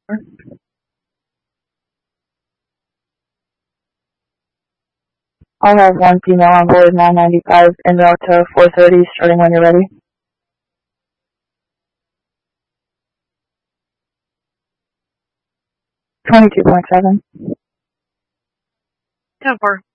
I'll have one female on board 995 en route to 430, starting when you're ready. 22.7. 10-4.